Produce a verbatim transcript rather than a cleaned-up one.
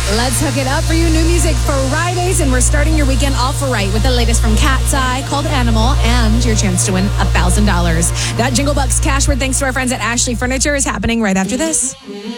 Let's hook it up for you. New music Fridays, and we're starting your weekend off right with the latest from Cat's Eye called Animal and your chance to win one thousand dollars. That Jingle Bucks cash word, thanks to our friends at Ashley Furniture, is happening right after this.